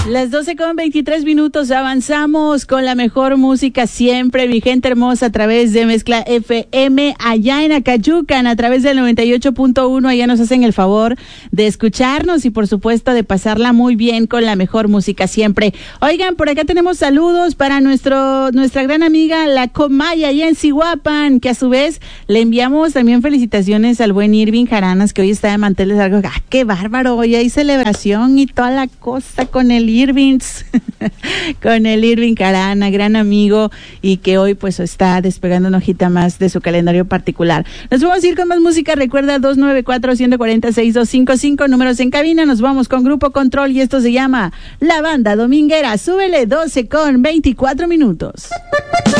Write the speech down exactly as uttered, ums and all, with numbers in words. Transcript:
Las doce con veintitrés minutos, avanzamos con la mejor música siempre, mi gente hermosa, a través de Mezcla F M, allá en Acayucan, a través del noventa y ocho punto uno, allá nos hacen el favor de escucharnos y por supuesto de pasarla muy bien con la mejor música siempre. Oigan, por acá tenemos saludos para nuestro nuestra gran amiga la Comaya, allá en Zihuapan, que a su vez le enviamos también felicitaciones al buen Irving Jaranas, que hoy está de manteles largos. ¡Ah, qué bárbaro! Hoy hay celebración y toda la cosa con el Irvings, con el Irving Carana, gran amigo, y que hoy pues está despegando una hojita más de su calendario particular. Nos vamos a ir con más música. Recuerda dos nueve cuatro, uno cuatro seis, dos cinco cinco, números en cabina. Nos vamos con Grupo Control y esto se llama La Banda Dominguera. Súbele, doce con veinticuatro minutos.